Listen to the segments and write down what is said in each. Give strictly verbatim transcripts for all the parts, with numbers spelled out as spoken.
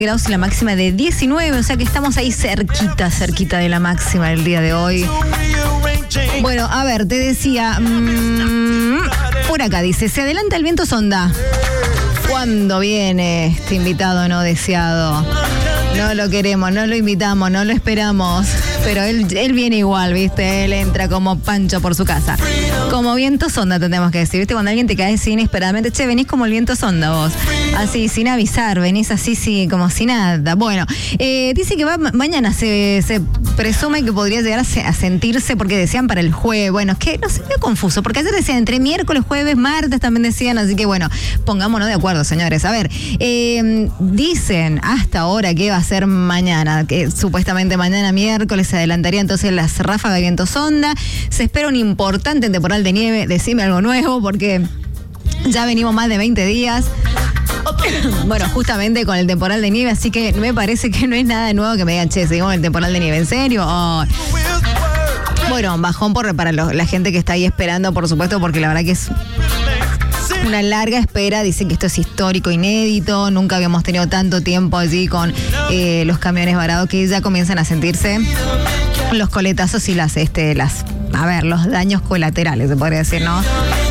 grados y la máxima de diecinueve, o sea que estamos ahí cerquita, cerquita de la máxima del día de hoy. Bueno, a ver, te decía, mmm, por acá dice, se adelanta el viento sonda. ¿Cuándo viene este invitado no deseado? No lo queremos, no lo invitamos, no lo esperamos, pero él, él viene igual, ¿viste? Él entra como Pancho por su casa. Como viento sonda tendemos que decir, ¿viste? Cuando alguien te cae así inesperadamente, che, venís como el viento sonda vos. Así, sin avisar, venís así, sí, como si nada. Bueno, eh, dice que va mañana se, se presume que podría llegar a, se, a sentirse, porque decían para el jueves. Bueno, es que no sé, medio confuso, porque ayer decían entre miércoles, jueves, martes también decían, así que bueno, pongámonos de acuerdo, señores. A ver, eh, dicen hasta ahora que va a ser mañana, que supuestamente mañana miércoles se adelantaría entonces las ráfagas de viento sonda. Se espera un importante temporal de nieve. Decime algo nuevo, porque ya venimos más de veinte días. Bueno, justamente con el temporal de nieve, así que me parece que no es nada nuevo que me digan, che, seguimos el temporal de nieve, ¿en serio? Oh. Bueno, bajón por, para lo, la gente que está ahí esperando, por supuesto, porque la verdad que es una larga espera. Dicen que esto es histórico, inédito, nunca habíamos tenido tanto tiempo allí con eh, los camiones varados, que ya comienzan a sentirse los coletazos y las, este, las, a ver, los daños colaterales, se podría decir, ¿no?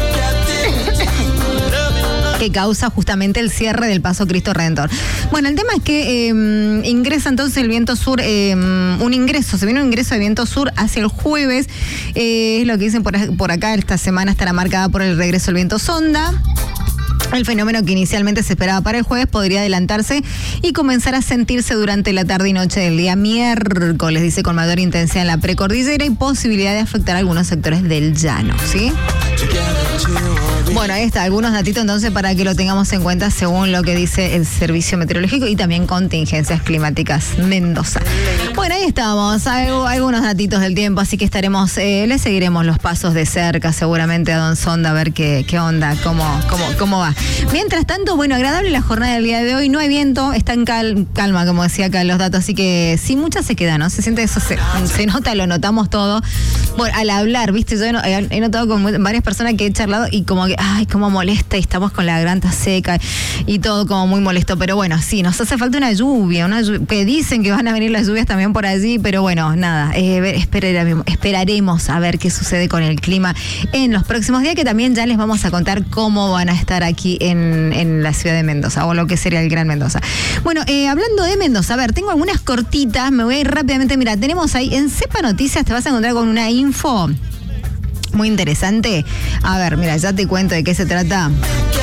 Que causa justamente el cierre del Paso Cristo Redentor. Bueno, el tema es que eh, ingresa entonces el viento sur, eh, un ingreso, se viene un ingreso de viento sur hacia el jueves, eh, es lo que dicen por, por acá. Esta semana estará marcada por el regreso del viento sonda. El fenómeno que inicialmente se esperaba para el jueves podría adelantarse y comenzar a sentirse durante la tarde y noche del día miércoles, dice, con mayor intensidad en la precordillera y posibilidad de afectar a algunos sectores del llano, ¿sí? Bueno, ahí está, algunos datitos entonces para que lo tengamos en cuenta según lo que dice el Servicio Meteorológico y también Contingencias Climáticas Mendoza. Bueno, ahí estamos, hay, algunos datitos del tiempo, así que estaremos, eh, le seguiremos los pasos de cerca seguramente a Don Sonda, a ver qué, qué onda, cómo, cómo, cómo va. Mientras tanto, bueno, agradable la jornada del día de hoy, no hay viento, está en cal, calma, como decía acá los datos, así que sí, mucha se queda, ¿no? Se siente eso, se, se nota, lo notamos todo. Bueno, al hablar, viste, yo he, he notado con varias personas que he charlado y como que, ay, cómo molesta, y estamos con la garganta seca y todo como muy molesto, pero bueno, sí, nos hace falta una lluvia, una lluvia, que dicen que van a venir las lluvias también por allí, pero bueno, nada, eh, esperaremos, esperaremos a ver qué sucede con el clima en los próximos días, que también ya les vamos a contar cómo van a estar aquí en, en la ciudad de Mendoza, o lo que sería el Gran Mendoza. Bueno, eh, hablando de Mendoza, a ver, tengo algunas cortitas, me voy a ir rápidamente, mira, tenemos ahí en Cepa Noticias, te vas a encontrar con una info muy interesante. A ver, mira, ya te cuento de qué se trata.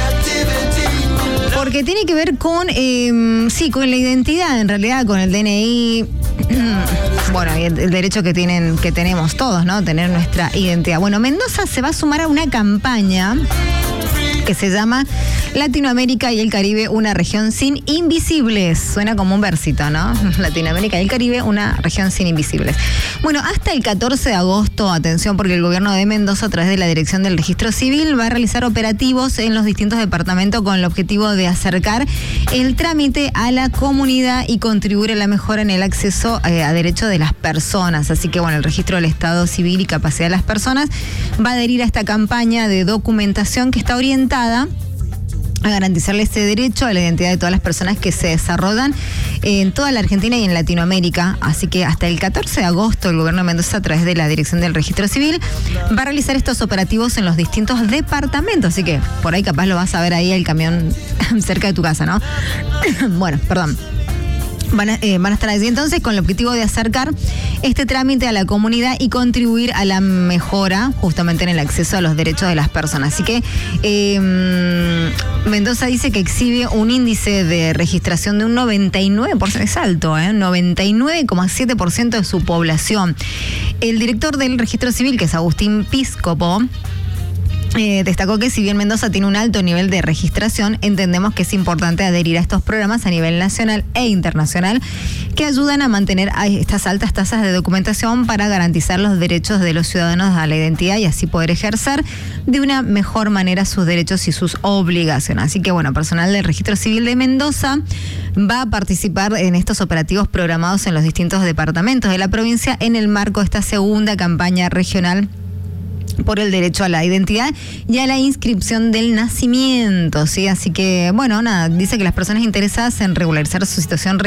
Porque tiene que ver con, eh, sí, con la identidad, en realidad, con el D N I. Bueno, y el, el derecho que tienen, que tenemos todos, ¿no? Tener nuestra identidad. Bueno, Mendoza se va a sumar a una campaña que se llama Latinoamérica y el Caribe, una región sin invisibles. Suena como un versito, ¿no? Latinoamérica y el Caribe, una región sin invisibles. Bueno, hasta el catorce de agosto, atención, porque el gobierno de Mendoza, a través de la Dirección del Registro Civil, va a realizar operativos en los distintos departamentos con el objetivo de acercar el trámite a la comunidad y contribuir a la mejora en el acceso eh, a derechos de las personas. Así que, bueno, el Registro del Estado Civil y Capacidad de las Personas va a adherir a esta campaña de documentación que está orientada a garantizarle ese derecho a la identidad de todas las personas que se desarrollan en toda la Argentina y en Latinoamérica. Así que hasta el catorce de agosto el gobierno de Mendoza, a través de la Dirección del Registro Civil, va a realizar estos operativos en los distintos departamentos. Así que por ahí capaz lo vas a ver ahí el camión cerca de tu casa, ¿no? Bueno, perdón. Van a, eh, van a estar allí entonces con el objetivo de acercar este trámite a la comunidad y contribuir a la mejora justamente en el acceso a los derechos de las personas. Así que eh, Mendoza dice que exhibe un índice de registración de un noventa y nueve por ciento, es alto, ¿eh? noventa y nueve coma siete por ciento de su población. El director del Registro Civil, que es Agustín Piscopo, Eh, destacó que si bien Mendoza tiene un alto nivel de registración, entendemos que es importante adherir a estos programas a nivel nacional e internacional que ayudan a mantener a estas altas tasas de documentación para garantizar los derechos de los ciudadanos a la identidad y así poder ejercer de una mejor manera sus derechos y sus obligaciones. Así que, bueno, personal del Registro Civil de Mendoza va a participar en estos operativos programados en los distintos departamentos de la provincia en el marco de esta segunda campaña regional por el derecho a la identidad y a la inscripción del nacimiento, ¿sí? Así que, bueno, nada, dice que las personas interesadas en regularizar su situación